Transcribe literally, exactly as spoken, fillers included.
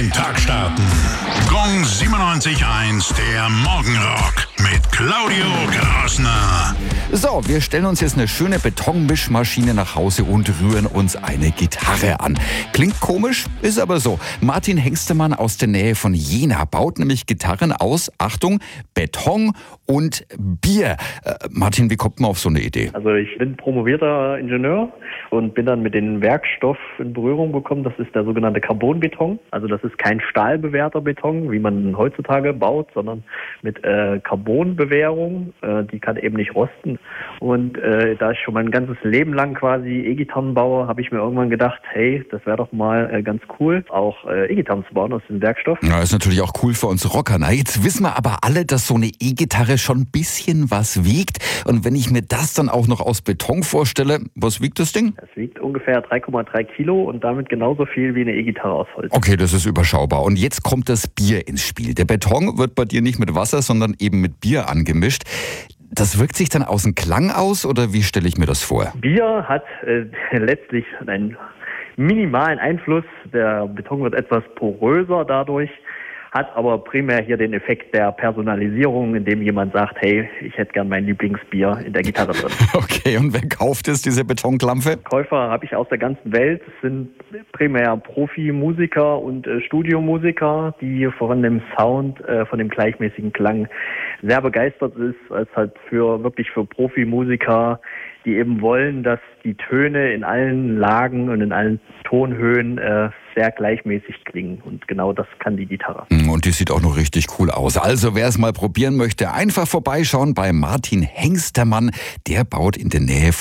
den Tag starten. Gong siebenundneunzig Komma eins, der Morgenrock mit Claudio Krasner. So, wir stellen uns jetzt eine schöne Betonmischmaschine nach Hause und rühren uns eine Gitarre an. Klingt komisch, ist aber so. Martin Hengstemann aus der Nähe von Jena baut nämlich Gitarren aus, Achtung, Beton und Bier. Äh, Martin, wie kommt man auf so eine Idee? Also ich bin promovierter Ingenieur und bin dann mit dem Werkstoff in Berührung gekommen. Das ist der sogenannte Carbonbeton. Also das ist kein stahlbewehrter Beton, wie man heutzutage baut, sondern mit äh, Carbonbewehrung. Äh, die kann eben nicht rosten. Und äh, da ich schon mein ganzes Leben lang quasi E-Gitarren baue, habe ich mir irgendwann gedacht, hey, das wäre doch mal äh, ganz cool, auch äh, E-Gitarren zu bauen aus dem Werkstoff. Ja, ist natürlich auch cool für uns Rocker. Na, jetzt wissen wir aber alle, dass so eine E-Gitarre schon ein bisschen was wiegt. Und wenn ich mir das dann auch noch aus Beton vorstelle, was wiegt das Ding? Es wiegt ungefähr drei Komma drei Kilo und damit genauso viel wie eine E-Gitarre aus Holz. Okay, das ist überschaubar. Und jetzt kommt das Bier ins Spiel. Der Beton wird bei dir nicht mit Wasser, sondern eben mit Bier angemischt. Das wirkt sich dann aus dem Klang aus oder wie stelle ich mir das vor? Bier hat äh, letztlich einen minimalen Einfluss. Der Beton wird etwas poröser dadurch, hat aber primär hier den Effekt der Personalisierung, indem jemand sagt, hey, ich hätte gern mein Lieblingsbier in der Gitarre drin. Okay, und wer kauft es, diese Betonklampfe? Käufer habe ich aus der ganzen Welt. Es sind primär Profimusiker und äh, Studiomusiker, die von dem Sound, äh, von dem gleichmäßigen Klang sehr begeistert ist, als halt für wirklich für Profimusiker, die eben wollen, dass die Töne in allen Lagen und in allen Tonhöhen äh, sehr gleichmäßig klingen. Und genau das kann die Gitarre. Und die sieht auch noch richtig cool aus. Also wer es mal probieren möchte, einfach vorbeischauen bei Martin Hengstemann. Der baut in der Nähe